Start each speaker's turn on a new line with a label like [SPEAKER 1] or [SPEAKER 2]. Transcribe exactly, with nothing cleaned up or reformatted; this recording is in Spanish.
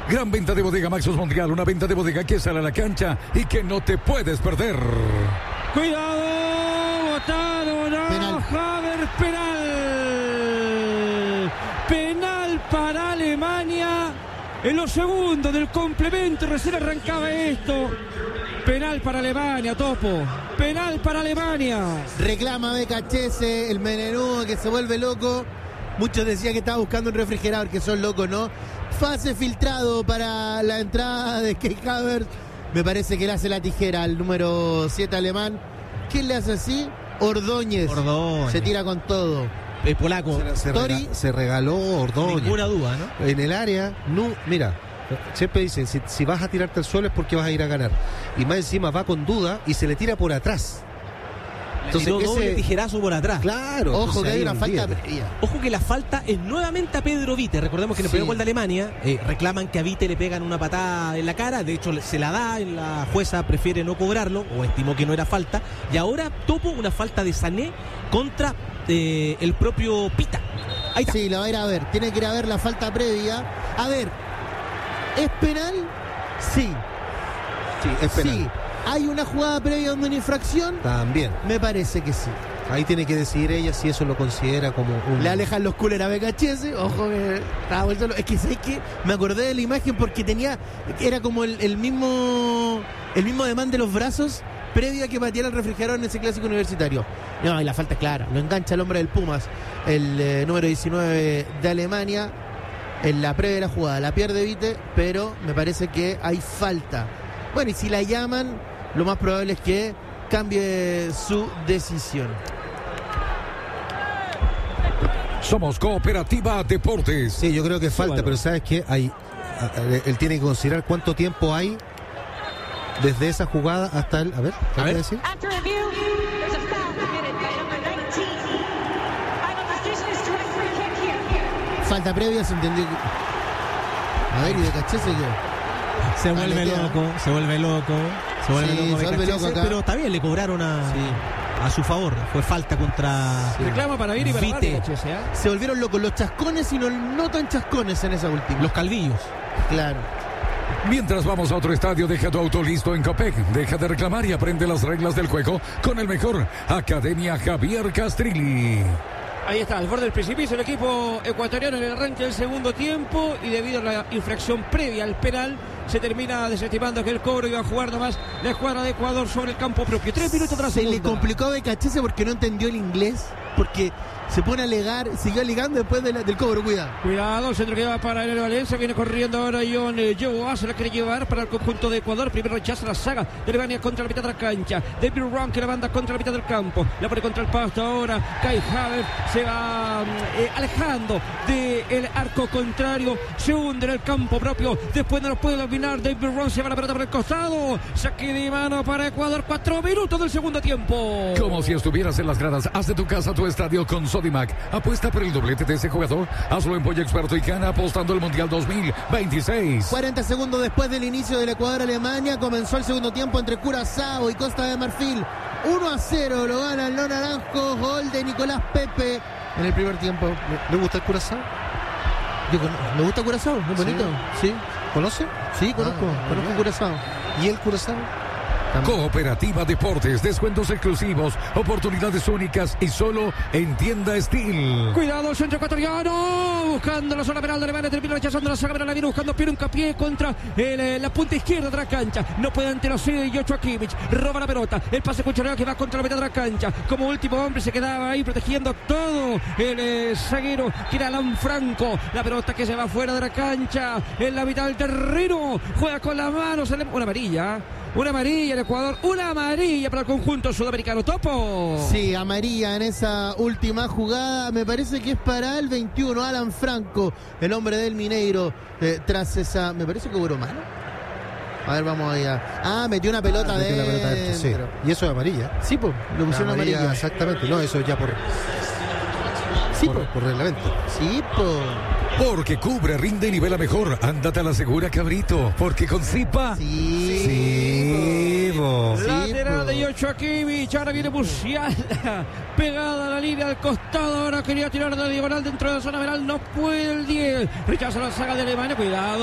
[SPEAKER 1] Gran venta de Bodega Maxus Montreal, una venta de bodega que sale a la cancha y que no te puedes perder.
[SPEAKER 2] Cuidado, botaron a
[SPEAKER 3] Penal.
[SPEAKER 2] Havertz, penal. Penal para Alemania. En los segundos del complemento recién arrancaba esto. Penal para Alemania, Topo. Penal para Alemania.
[SPEAKER 3] Reclama Becachese, el menenudo que se vuelve loco. Muchos decían que estaba buscando un refrigerador, que son locos, ¿no? Fase filtrado para la entrada de Kai Havertz. Me parece que le hace la tijera al número siete alemán. ¿Quién le hace así? Ordóñez.
[SPEAKER 4] Ordóñez.
[SPEAKER 3] Se tira con todo.
[SPEAKER 4] El polaco.
[SPEAKER 5] Se, se,
[SPEAKER 3] Tori.
[SPEAKER 5] rega, se regaló Ordóñez.
[SPEAKER 4] Ninguna duda, ¿no?
[SPEAKER 5] En el área, no, mira, siempre dicen, si, si vas a tirarte al suelo es porque vas a ir a ganar. Y más encima va con duda y se le tira por atrás.
[SPEAKER 4] Entonces, tiró doble
[SPEAKER 5] ese
[SPEAKER 4] tijerazo por atrás.
[SPEAKER 5] Claro.
[SPEAKER 3] Ojo
[SPEAKER 5] entonces
[SPEAKER 3] que hay
[SPEAKER 5] ahí
[SPEAKER 3] una falta
[SPEAKER 5] olvídate.
[SPEAKER 3] previa.
[SPEAKER 4] Ojo que la falta es nuevamente a Pedro Vite. Recordemos que en el
[SPEAKER 3] Sí.
[SPEAKER 4] primer gol de Alemania eh, reclaman que a Vite le pegan una patada en la cara. De hecho, se la da, la jueza prefiere no cobrarlo o estimó que no era falta. Y ahora Topo una falta de Sané contra eh, el propio Pita. Ahí está.
[SPEAKER 3] Sí, la va a ir a ver. Tiene que ir a ver la falta previa. A ver, ¿es penal? Sí.
[SPEAKER 5] Sí, es penal.
[SPEAKER 3] Sí. ¿Hay una jugada previa donde una infracción?
[SPEAKER 5] También.
[SPEAKER 3] Me parece que sí.
[SPEAKER 5] Ahí tiene que decidir ella si eso lo considera como un...
[SPEAKER 3] Le alejan los coolers a Becachese. Ojo que estaba vuelto lo- Es que ¿sabes qué? Me acordé de la imagen porque tenía... Era como el, el mismo... El mismo ademán de los brazos previo a que pateara el refrigerador en ese clásico universitario. No, y la falta es clara. Lo engancha el hombre del Pumas. El eh, número diecinueve de Alemania. En la previa de la jugada. La pierde Vite, pero me parece que hay falta. Bueno, y si la llaman, lo más probable es que cambie su decisión.
[SPEAKER 1] Somos Cooperativa Deportes.
[SPEAKER 5] Sí, yo creo que falta,
[SPEAKER 4] bueno.
[SPEAKER 5] pero ¿sabes qué? Hay, a- a- él tiene que considerar cuánto tiempo hay desde esa jugada hasta el... A ver, ¿qué
[SPEAKER 4] A
[SPEAKER 5] hay que
[SPEAKER 4] ver.
[SPEAKER 5] decir?
[SPEAKER 6] After review, there's a foul committed by number nineteen. Final decision is to a free kick here.
[SPEAKER 3] Falta previa, se entendió. A ver, y de Cachese yo.
[SPEAKER 4] Se vuelve
[SPEAKER 3] Aletea.
[SPEAKER 4] loco, se vuelve loco, se vuelve
[SPEAKER 3] Sí,
[SPEAKER 4] loco,
[SPEAKER 3] se vuelve
[SPEAKER 4] Becachese,
[SPEAKER 3] loco acá.
[SPEAKER 4] pero está bien, le cobraron a,
[SPEAKER 3] Sí.
[SPEAKER 4] a su favor. Fue falta contra
[SPEAKER 2] Reclama para Viri y para
[SPEAKER 4] Vite.
[SPEAKER 2] Becachese, ¿eh?
[SPEAKER 3] Se volvieron locos los chascones y los no tan chascones en esa última.
[SPEAKER 4] los calvillos.
[SPEAKER 3] Claro.
[SPEAKER 1] Mientras vamos a otro estadio, deja tu auto listo en Copec. Deja de reclamar y aprende las reglas del juego con el mejor. Academia Javier Castrilli.
[SPEAKER 2] Ahí está, al borde del precipicio el equipo ecuatoriano en el arranque del segundo tiempo y debido a la infracción previa al penal se termina desestimando que el cobro iba a jugar nomás la escuadra de Ecuador sobre el campo propio. Tres minutos tras
[SPEAKER 3] Se le
[SPEAKER 2] segunda.
[SPEAKER 3] complicó a Becachese porque no entendió el inglés, porque se pone a alegar, siguió alegando después de la- del cobro, cuidado.
[SPEAKER 2] Cuidado, el centro que va para el Valencia, viene corriendo ahora John eh, Joa, se la quiere llevar para el conjunto de Ecuador, primero rechaza la saga de Alemania contra la mitad de la cancha, David Ron que la banda contra la mitad del campo, la pone contra el pasto ahora, Kai Havertz se va eh, alejando del arco contrario, se hunde en el campo propio, después no lo puede dominar, David Ron se va la pelota por el costado, saque de mano para Ecuador, cuatro minutos del segundo tiempo.
[SPEAKER 1] Como si estuvieras en las gradas, haz de tu casa tu estadio con Sodimac. Apuesta por el doblete de ese jugador. Hazlo en Pollo Experto y gana apostando el Mundial dos mil veintiséis.
[SPEAKER 3] cuarenta segundos después del inicio del Ecuador-Alemania, comenzó el segundo tiempo entre Curazao y Costa de Marfil. uno a cero lo gana el no naranjo, gol de Nicolás Pepe en el primer tiempo.
[SPEAKER 5] ¿Le gusta el Curazao?
[SPEAKER 3] Yo con- ¿Me gusta Curazao? ¿Muy bonito? Sí.
[SPEAKER 5] ¿Conoce?
[SPEAKER 3] Sí, conozco,
[SPEAKER 5] Ah,
[SPEAKER 3] conozco
[SPEAKER 5] bien.
[SPEAKER 3] Curazao.
[SPEAKER 5] ¿Y el Curazao?
[SPEAKER 1] Cooperativa Deportes, descuentos exclusivos, oportunidades únicas y solo en Tienda Steel.
[SPEAKER 2] Cuidado el centro ecuatoriano, buscando la zona penal de Alemania, termina rechazando la saga penal, la viene buscando Piero Hincapié contra el, eh, la punta izquierda de la cancha, no puede ante los y Joshua Kimmich, roba la pelota, el pase cuchareo que va contra la mitad de la cancha, como último hombre se quedaba ahí protegiendo todo el eh, zaguero que era Alan Franco, la pelota que se va fuera de la cancha, en la mitad del terreno, juega con las manos, se le- una amarilla, una amarilla en Ecuador, una amarilla para el conjunto sudamericano. Topo.
[SPEAKER 3] Sí, amarilla en esa última jugada. Me parece que es para el veintiuno, Alan Franco, el hombre del Mineiro, eh, tras esa... Me parece que hubo mano. A ver, vamos allá. Ah, metió una pelota
[SPEAKER 5] Ah,
[SPEAKER 3] de...
[SPEAKER 5] metió la pelota adentro, sí. Y eso es amarilla.
[SPEAKER 3] Sí, pues, lo pusieron
[SPEAKER 5] Amarilla,
[SPEAKER 3] amarilla.
[SPEAKER 5] exactamente. No, eso ya por,
[SPEAKER 3] Sí,
[SPEAKER 5] por,
[SPEAKER 3] pues.
[SPEAKER 5] por reglamento.
[SPEAKER 3] Sí, pues.
[SPEAKER 1] Porque cubre, rinde y nivela mejor. Ándate a la segura, cabrito. Porque con Zipa.
[SPEAKER 3] Sí.
[SPEAKER 5] Sí, bo.
[SPEAKER 3] Sí,
[SPEAKER 2] Lateral
[SPEAKER 3] pues.
[SPEAKER 2] de Joshua Kimmich, ahora viene Musiala, pegada a la línea al costado, ahora quería tirar de diagonal dentro de la zona penal, no puede el diez, rechaza la saga de Alemania, cuidado.